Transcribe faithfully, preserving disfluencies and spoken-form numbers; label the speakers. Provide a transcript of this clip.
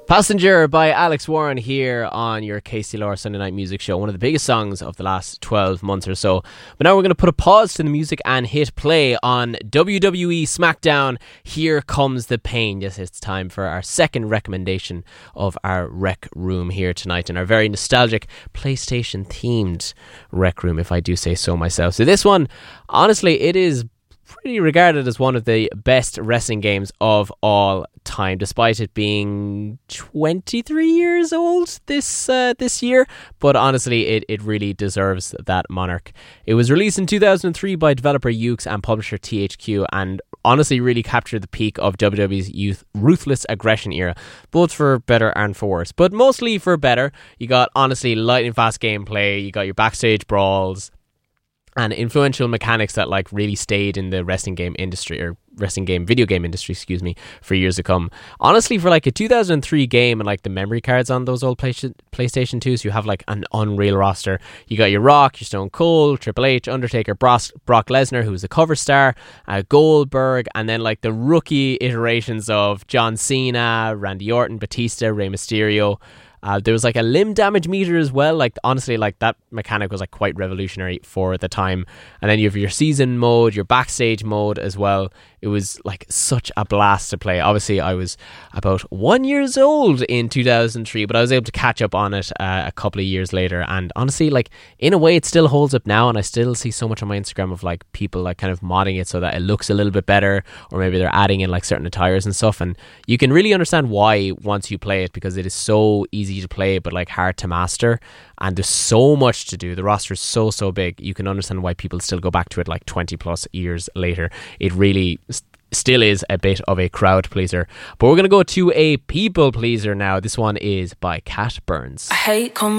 Speaker 1: Passenger by Alex Warren here on your K C L R Sunday Night Music Show, one of the biggest songs of the last twelve months or so. But now we're going to put a pause to the music and hit play on W W E SmackDown. Here Comes the Pain. Yes, it's time for our second recommendation of our Rec Room here tonight, and our very nostalgic PlayStation themed Rec Room, if I do say so myself. So this one, honestly, it is pretty regarded as one of the best wrestling games of all time, despite it being twenty-three years old this uh, this year. But honestly, it, it really deserves that monarch. It was released in two thousand three by developer Yuke's and publisher T H Q, and honestly really captured the peak of W W E's youth ruthless aggression era, both for better and for worse, but mostly for better. You got honestly lightning fast gameplay, you got your backstage brawls, and influential mechanics that like really stayed in the wrestling game industry, or wrestling game video game industry, excuse me, for years to come. Honestly, for like a two thousand three game, and like the memory cards on those old Play- PlayStation twos, you have like an unreal roster. You got your Rock, your Stone Cold, Triple H, Undertaker, Bros- Brock Lesnar, who was a cover star, uh, Goldberg, and then like the rookie iterations of John Cena, Randy Orton, Batista, Rey Mysterio. Uh, there was like a limb damage meter as well. Like honestly, like that mechanic was like quite revolutionary for the time. And then you have your season mode, your backstage mode as well. It was like such a blast to play. Obviously, I was about one years old in two thousand three, but I was able to catch up on it uh, a couple of years later. And honestly, like in a way, it still holds up now. And I still see so much on my Instagram of like people like kind of modding it so that it looks a little bit better, or maybe they're adding in like certain attires and stuff. And you can really understand why once you play it, because it is so easy to play but like hard to master, and there's so much to do. The roster is so so big. You can understand why people still go back to it like twenty plus years later. It really st- still is a bit of a crowd pleaser. But we're going to go to a people pleaser now. This one is by Cat Burns.
Speaker 2: I hate com-